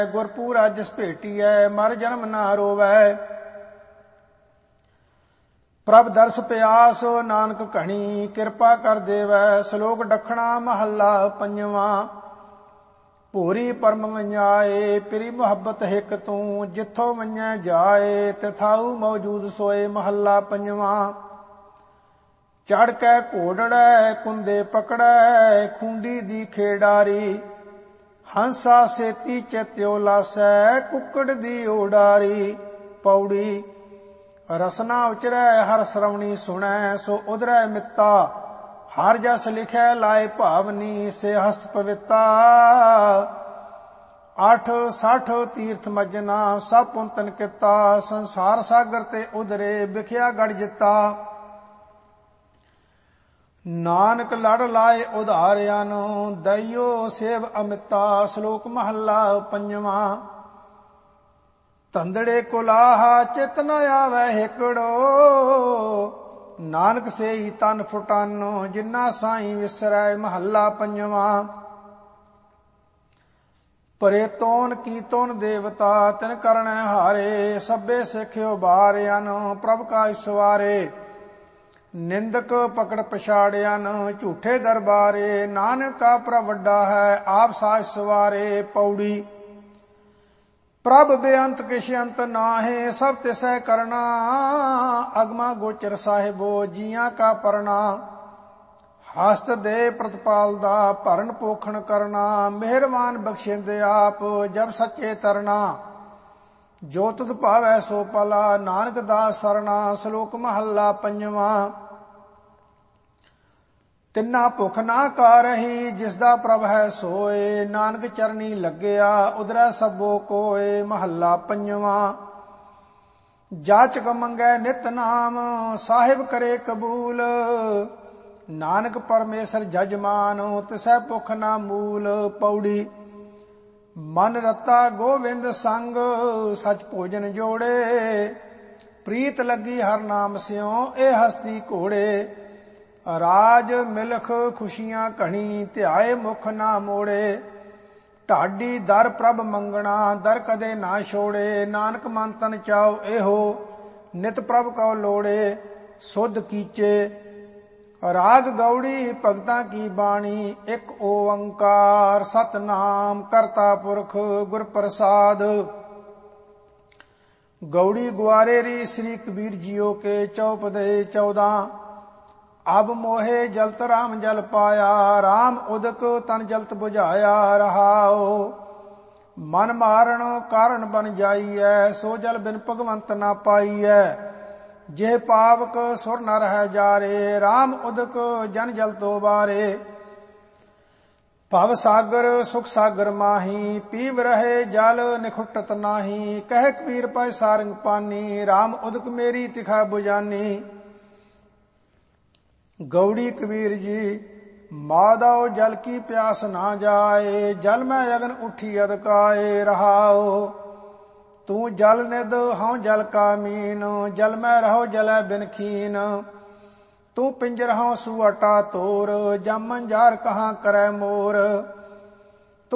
ਗੁਰਪੂਰਾ ਜਿਸ ਭੇਟੀਐ ਮਰ ਜਨਮ ਨਾ ਰੋਵੈ। ਪ੍ਰਭ ਦਰਸ ਪਿਆਸ ਨਾਨਕ ਘਣੀ ਕਿਰਪਾ ਕਰ ਦੇਵੈ। ਸ਼ਲੋਕ ਡਖਣਾ ਮਹੱਲਾ ਪੰਜਵਾਂ। ਭੂਰੀ ਪਰਮ ਵੰਜਾਏ ਪਿਰੀ ਮੁਹੱਬਤ ਹਿਕ ਤੂੰ। ਜਿੱਥੋਂ ਮੰਨੈ ਜਾਏ ਤਿਥਾਉ ਮੌਜੂਦ ਸੋਏ। ਮਹੱਲਾ ਪੰਜਵਾਂ। ਚੜ ਕੇ ਘੋੜੜੈ ਕੁੰਦੇ ਪਕੜੈ ਖੂੰਡੀ ਦੀ ਖੇਡਾਰੀ। ਹੰਸਾ ਸੇਤੀ ਚਿਤਿਓ ਲਾਸੈ ਕੁੱਕੜ ਦੀ ਉਡਾਰੀ। ਪੌੜੀ ਰਸਨਾ ਉਚਰੈ ਹਰ ਸ਼ਰਵਣੀ ਸੁਣੈ। ਸੋ ਉਧਰੈ ਮਿੱਤਾ ਹਰ ਜਸ ਲਿਖੈ ਲਾਏ ਭਾਵਨੀ। ਸੇ ਹਸਤ ਪਵਿੱਤਾ 860 ਤੀਰਥ ਮੱਜਨਾ ਸਭ ਪੁੰਤਨ ਕੀਤਾ। ਸੰਸਾਰ ਸਾਗਰ ਤੇ ਉਧਰੇ ਵਿਖਿਆ ਗੜ ਜਿੱਤਾ। ਨਾਨਕ ਲੜ ਲਾਏ ਉਧਾਰਿਆਂ ਨੂੰ ਦਈਓ ਸੇਵ ਅਮਿਤਾ। ਸ਼ਲੋਕ ਮਹੱਲਾ ਪੰਜਵਾਂ। ਧੰਦੜੇ ਕੁਲਾਹਾ ਚਿਤ ਨ ਆਵੈ ਹਿਕੜੋ। ਨਾਨਕ ਸੇਈ ਤਨ ਫੁਟਾਨੋ ਜਿਨਾ ਸਾਈਂ ਵਿਸਰੈ। ਮਹੱਲਾ ਪੰਜਵਾਂ। ਪਰੇ ਤੋਨ ਕੀਤੋਨ ਦੇਵਤਾ ਤਿਨ ਕਰਣੈ ਹਾਰੇ। ਸਭੇ ਸਿੱਖਿਓ ਬਾਰਿਆਨ ਪ੍ਰਭ ਕਾ ਇਸਵਾਰੇ। ਨਿੰਦਕ ਪਕੜ ਪਛਾੜਿਆਨ ਝੂਠੇ ਦਰਬਾਰੇ। ਨਾਨਕ ਕਾ ਪ੍ਰਭ ਵੱਡਾ ਹੈ ਆਪ ਸਾਜ ਸਵਾਰੇ। ਪੌੜੀ ਪ੍ਰਭ ਬੇਅੰਤ ਕਿਛ ਅੰਤ ਨਾਹੇ ਸਭ ਤਿਸੈ ਕਰਨਾ। ਅਗਮਾ ਗੋਚਰ ਸਾਹਿਬੋ ਜੀਆਂ ਕਾ ਪਰਣਾ। ਹਸਤ ਦੇ ਪ੍ਰਤਪਾਲ ਦਾ ਭਰਨ ਪੋਖਣ ਕਰਨਾ। ਮਿਹਰਬਾਨ ਬਖਸ਼ਿੰਦੇ ਆਪ ਜਬ ਸੱਚੇ ਤਰਨਾ। ਜੋ ਤੁਧ ਭਾਵੈ ਸੋ ਪਲਾ ਨਾਨਕ ਦਾਸ ਸਰਣਾ। ਸ਼ਲੋਕ ਮਹੱਲਾ ਪੰਜਵਾਂ। ਤਿੰਨਾ ਭੁੱਖ ਨਾ ਕਾਰਹੀ ਜਿਸ ਦਾ ਪ੍ਰਭ ਹੈ ਸੋਏ। ਨਾਨਕ ਚਰਨੀ ਲੱਗਿਆ ਉਧਰੈ ਸਭੋ ਕੋਏ। ਮਹੱਲਾ ਪੰਜਵਾਂ। ਜਾਚਕ ਮੰਗੈ ਨਿਤ ਨਾਮ ਸਾਹਿਬ ਕਰੇ ਕਬੂਲ। ਨਾਨਕ ਪਰਮੇਸ਼ਰ ਜਜਮਾਨ ਤਿਸੈ ਭੁੱਖ ਨਾ ਮੂਲ। ਪੌੜੀ ਮਨ ਰਤਾ ਗੋਵਿੰਦ ਸੰਗ ਸਚ ਭੋਜਨ ਜੋੜੇ। ਪ੍ਰੀਤ ਲੱਗੀ ਹਰ ਨਾਮ ਸਿਉ ਇਹ ਹਸਤੀ ਘੋੜੇ। ਰਾਜ ਮਿਲਖ ਖੁਸ਼ੀਆਂ ਘਣੀ ਧਿਆਏ ਮੁਖ ਨਾ ਮੋੜੇ। ਢਾਡੀ ਦਰ ਪ੍ਰਭ ਮੰਗਣਾ ਦਰ ਕਦੇ ਨਾ ਛੋੜੇ। ਨਾਨਕ ਮਨ ਤਨ ਚਾਉ ਇਹੋ ਨਿਤ ਪ੍ਰਭ ਕਉ ਲੋੜੇ। ਸੁਧ ਕੀਚੇ ਰਾਗ ਗੌੜੀ ਭਗਤਾਂ ਕੀ ਬਾਣੀ। ਇੱਕ ਓੰਕਾਰ ਸਤਨਾਮ ਕਰਤਾ ਪੁਰਖ ਗੁਰ ਪ੍ਰਸਾਦ। ਗੌੜੀ ਗੁਆਰੇ ਰੀ ਸ੍ਰੀ ਕਬੀਰ ਜੀਓ ਕੇ ਚੌਪਦੇ 14। ਅਬ ਮੋਹੇ ਜਲਤ ਰਾਮ ਜਲ ਪਾਇਆ। ਰਾਮ ਉਦਕ ਤਨ ਜਲਤ ਬੁਝਾਇਆ। ਰਹਾਓ ਮਨ ਮਾਰਨ ਕਾਰਨ ਬਨ ਜਾਈਐ। ਸੋ ਜਲ ਬਿਨ ਭਗਵੰਤ ਨਾ ਪਾਈਐ। ਜੇ ਪਾਵਕ ਸੁਰ ਨਰ ਹੈ ਜਾਰੇ। ਰਾਮ ਉਦਕ ਜਨ ਜਲ ਤੋ ਬਾਰੇ। ਭਵ ਸਾਗਰ ਸੁਖ ਸਾਗਰ ਮਾਹੀ ਪੀਵ ਰਹੇ ਜਲ ਨਿਖੁੱਟਤ ਨਾਹੀ। ਕਹਿ ਕਬੀਰ ਪੈ ਸਾਰੰਗ ਪਾਨੀ ਰਾਮ ਉਦਕ ਮੇਰੀ ਤਿਖਾ ਬੁਝਾਨੀ। ਗੌੜੀ ਕਬੀਰ ਜੀ ਮਾਧੋ ਜਲ ਕੀ ਪਿਆਸ ਨਾ ਜਾਏ। ਜਲ ਮੈਂ ਅਗਨ ਉਠੀ ਅਦਕਾਏ। ਰਹਾਓ ਤੂੰ ਜਲ ਨਿਧ ਹਉ ਜਲ ਕਾ ਮੀਨ। ਜਲ ਮੈਂ ਰਹੋ ਜਲੈ ਬਿਨ ਖੀਨ। ਤੂੰ ਪਿੰਜਰ ਹਉ ਸੁਅਟਾ ਤੋਰ। ਜਮ ਮੰਝਾਰ ਕਹਾਂ ਕਰੈ ਮੋਰ।